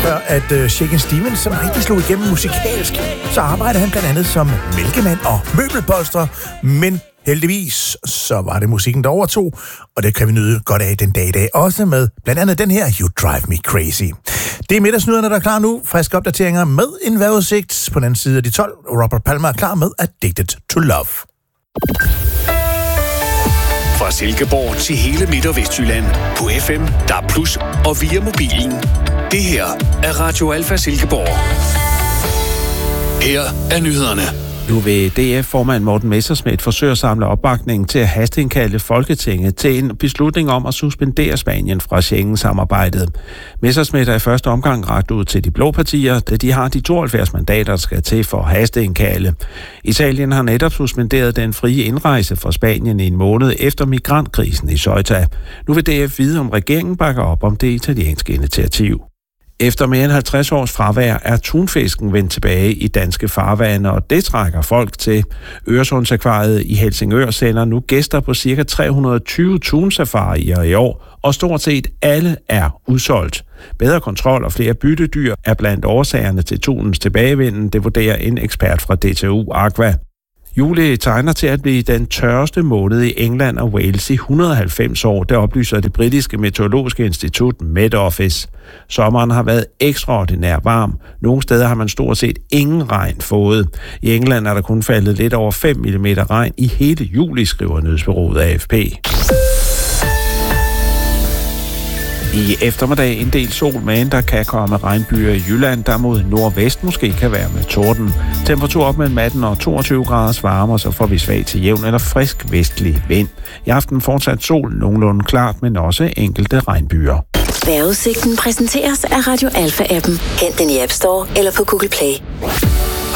før, at Shakin' Stevens, som rigtig slog igennem musikalsk, så arbejdede han blandt andet som mælkemand og møbelpolstrer, men heldigvis så var det musikken, der overtog, og det kan vi nyde godt af den dag i dag, også med blandt andet den her You Drive Me Crazy. Det er middagsnyderne, der er klar nu. Friske opdateringer med en vejrudsigt på den anden side af de 12. Robert Palmer er klar med Addicted to Love. Fra Silkeborg til hele Midt- og Vestjylland på FM, DAB+ og via mobilen. Det her er Radio Alfa Silkeborg. Her er nyhederne. Nu vil DF-formand Morten Messerschmidt forsøge at samle opbakning til at hasteindkalde Folketinget til en beslutning om at suspendere Spanien fra Schengen-samarbejdet. Messerschmidt er i første omgang rakt ud til de blå partier, da de har de 72 mandater, der skal til for at hasteindkalde. Italien har netop suspenderet den frie indrejse fra Spanien i en måned efter migrantkrisen i Ceuta. Nu vil DF vide, om regeringen bakker op om det italienske initiativ. Efter mere end 50 års fravær er tunfisken vendt tilbage i danske farvande, og det trækker folk til. Øresundsakvariet i Helsingør sender nu gæster på ca. 320 tunsafarier i år, og stort set alle er udsolgt. Bedre kontrol og flere byttedyr er blandt årsagerne til tunens tilbagevenden, det vurderer en ekspert fra DTU Aqua. Juli tegner til at blive den tørreste måned i England og Wales i 190 år, det oplyser det britiske meteorologiske institut Met Office. Sommeren har været ekstraordinært varm. Nogle steder har man stort set ingen regn fået. I England er der kun faldet lidt over 5 mm regn i hele juli, skriver nyhedsbureauet AFP. I eftermiddag en del sol, men der kan komme regnbyer i Jylland, der mod nordvest måske kan være med torden. Temperatur op mellem 18 og 22 graders varme, og så får vi svag til jævn eller frisk vestlig vind. I aften fortsat sol, nogenlunde klart, men også enkelte regnbyer. Vejrudsigten præsenteres af Radio Alfa-appen. Hent den i App Store eller på Google Play.